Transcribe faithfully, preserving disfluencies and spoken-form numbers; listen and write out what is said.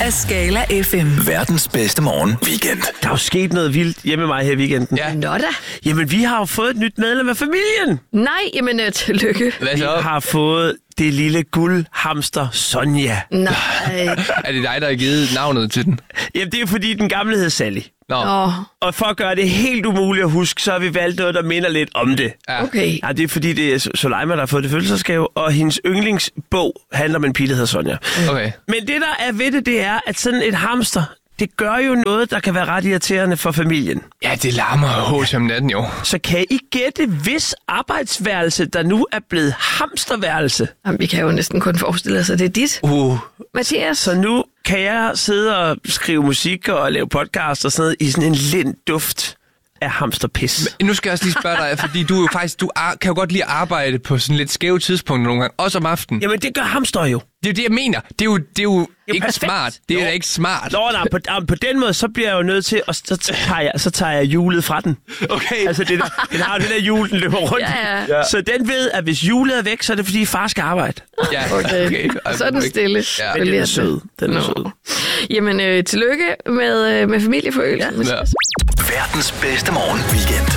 af Skala F M. Verdens bedste morgen weekend. Der er jo sket noget vildt hjemme med mig her i weekenden. Ja. Nå da. Jamen, vi har jo fået et nyt medlem af familien. Nej, jamen uh, tillykke. Hvad Vi så? har fået det lille guldhamster Sonja. Nej. Er det dig, der har givet navnet til den? Jamen, det er fordi, den gamle hed Sally. Nå, Åh, Og for at gøre det helt umuligt at huske, så har vi valgt noget, der minder lidt om det. ja. okay. Ja, det er fordi, det er Soleima, der har fået det fødselsdagsgave, og hendes yndlingsbog handler om en pige, der hedder Sonja. Okay. Men det, der er ved det, det er, at sådan et hamster, det gør jo noget, der kan være ret irriterende for familien. Ja, det larmer hårdt om natten jo. Så kan I gætte, hvis arbejdsværelse, der nu er blevet hamsterværelse? Jamen, vi kan jo næsten kun forestille os, at det er dit. Uh, Mathias? så nu kan jeg sidde og skrive musik og lave podcast og sådan noget i sådan en lind duft af hamsterpis. Nu skal jeg også lige spørge dig, fordi du er jo faktisk, du ar- kan jo godt lide at arbejde på sådan lidt skæve tidspunkter nogle gange, også om aftenen. Jamen, det gør hamster jo. Det er jo det, jeg mener. Det er jo, det er jo ikke perfekt. smart. Det er Jo. da ikke smart. Nå, nej, på, på den måde, så bliver jeg jo nødt til, og så tager jeg, så tager jeg hjulet fra den. Okay. Altså, det der, den har jo det der hjul, den løber rundt. Ja, ja. Så den ved, at hvis hjulet er væk, så er det, fordi far skal arbejde. Ja, Okay. okay. Så er den stille. Ja. Men den er sød. Den er Nå. sød. Jamen, øh, tillykke med, øh, med familieforøgelsen. Ja. Verdens bedste morgen weekend.